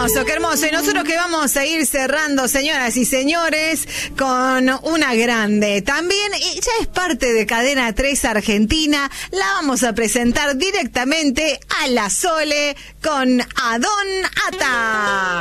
hermoso, qué hermoso. Y nosotros que vamos a ir cerrando, señoras y señores, con una grande. También ya es parte de Cadena 3 Argentina. La vamos a presentar directamente a la Sole con Adón Ata.